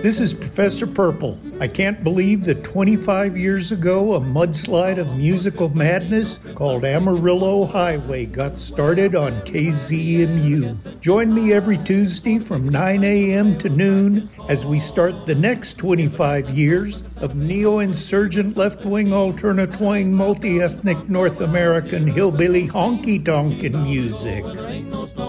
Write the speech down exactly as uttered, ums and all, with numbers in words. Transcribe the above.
This is Professor Purple. I can't believe that twenty-five years ago, a mudslide of musical madness called Amarillo Highway got started on K Z M U. Join me every Tuesday from nine a.m. to noon as we start the next twenty-five years of neo-insurgent left-wing alternate-wing multi-ethnic North American hillbilly honky-tonkin' music.